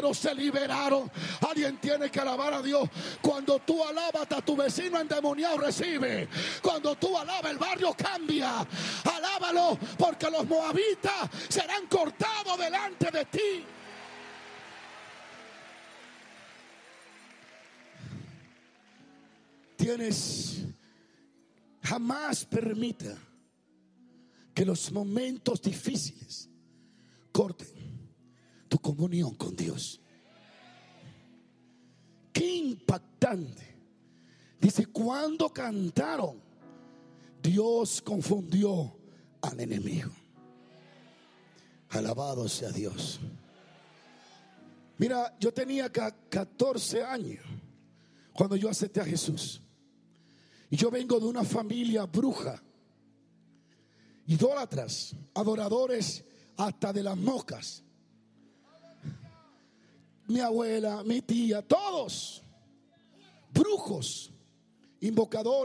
pero se liberaron. Alguien tiene que alabar a Dios. Cuando tú alabas, hasta tu vecino endemoniado recibe. Cuando tú alabas, el barrio cambia. Alábalo, porque los moabitas serán cortados delante de ti. Jamás permita que los momentos difíciles corten tu comunión con Dios. Qué impactante. Dice, cuando cantaron, Dios confundió al enemigo. Alabado sea Dios. Mira, yo tenía 14 años cuando yo acepté a Jesús. Y yo vengo de una familia bruja, idólatras, adoradores hasta de las moscas. Mi abuela, mi tía, todos brujos, invocadores.